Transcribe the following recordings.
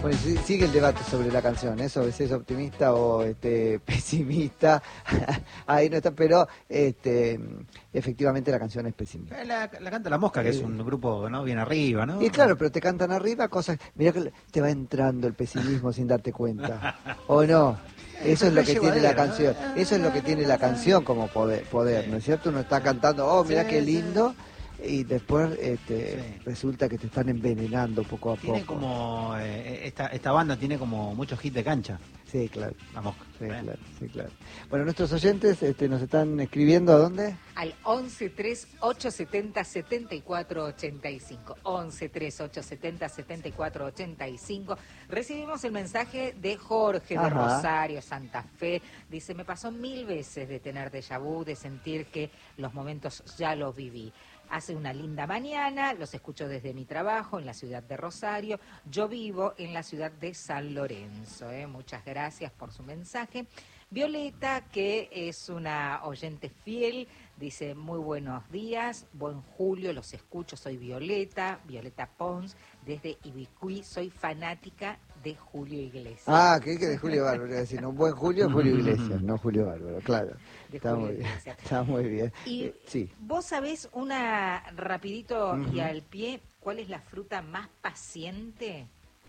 Bueno, sigue el debate sobre la canción, sobre si es optimista o pesimista. Ahí no está, pero efectivamente la canción es pesimista. La canta La Mosca, que es un grupo, ¿no?, bien arriba, ¿no? Y claro, pero te cantan arriba cosas. Mirá que te va entrando el pesimismo sin darte cuenta. ¿O no? Eso es lo que tiene la canción. Eso es lo que tiene la canción como poder, ¿no es cierto? Uno está cantando, mirá qué lindo. Y después resulta que te están envenenando poco a poco. Tiene como esta banda tiene como muchos hits de cancha. Sí, claro. La Mosca. Sí, claro. Bueno, nuestros oyentes nos están escribiendo, ¿a dónde? Al 1138707485. 1138707485. Recibimos el mensaje de Jorge de Rosario, Santa Fe. Dice, me pasó 1000 veces de tener déjà vu, de sentir que los momentos ya los viví. Hace una linda mañana, los escucho desde mi trabajo en la ciudad de Rosario. Yo vivo en la ciudad de San Lorenzo. Muchas gracias por su mensaje. Violeta, que es una oyente fiel, dice, muy buenos días, buen Julio, los escucho, soy Violeta Pons, desde Ibicuí, soy fanática de Julio Iglesias. Creí que de Julio Bárbaro, es decir, un buen Julio es Julio Iglesias, no Julio Bárbaro, claro. Está muy bien. Y sí. Vos sabés, rapidito y al pie, ¿cuál es la fruta más paciente?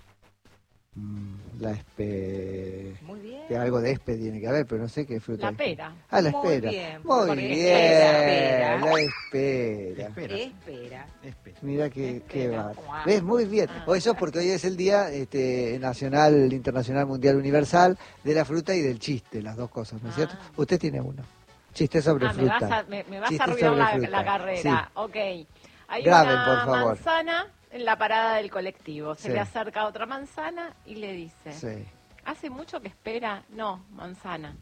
La espera. Muy bien. Que algo de espe tiene que haber, pero no sé qué fruta. La pera. La espera. Muy bien. La espera. Mira qué va. ¿Ves? Muy bien. O eso porque hoy es el día nacional, internacional, mundial, universal de la fruta y del chiste, las dos cosas, ¿no es cierto? Usted tiene uno. Chiste sobre fruta. Me vas a arruinar la carrera. Sí. Ok. Hay Graben, una por favor. manzana en la parada del colectivo. Se le acerca otra manzana y le dice, ¿hace mucho que espera? No, manzana.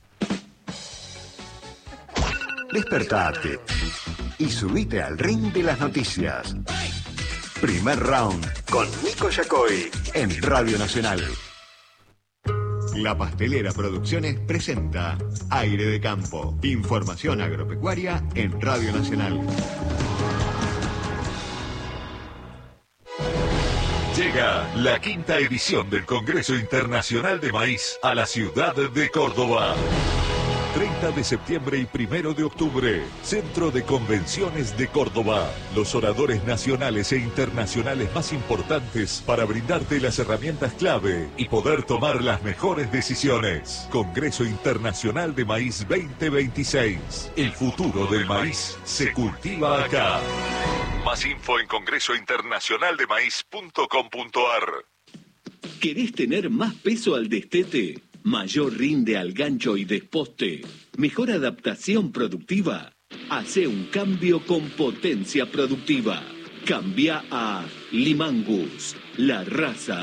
Despertate y subite al ring de las noticias. Primer round con Nico Yacoy en Radio Nacional. La Pastelera Producciones presenta Aire de Campo. Información agropecuaria en Radio Nacional. Llega la 5ª edición del Congreso Internacional de Maíz a la ciudad de Córdoba. 30 de septiembre y 1 de octubre, Centro de Convenciones de Córdoba. Los oradores nacionales e internacionales más importantes para brindarte las herramientas clave y poder tomar las mejores decisiones. Congreso Internacional de Maíz 2026. El futuro del maíz se cultiva acá. Más info en congresointernacionaldemaíz.com.ar. ¿Querés tener más peso al destete? ¿Mayor rinde al gancho y desposte? ¿Mejor adaptación productiva? Hace un cambio con potencia productiva. Cambia a Limangus, la raza